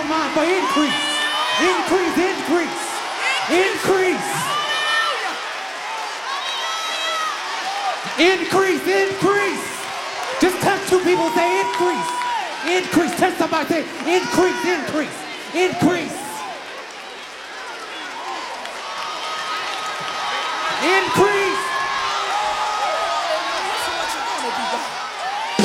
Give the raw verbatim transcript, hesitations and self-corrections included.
your mind for increase. Increase, increase, increase. Increase, increase. Just touch two people, say increase. Increase. Touch somebody, say increase, increase, increase. Increase.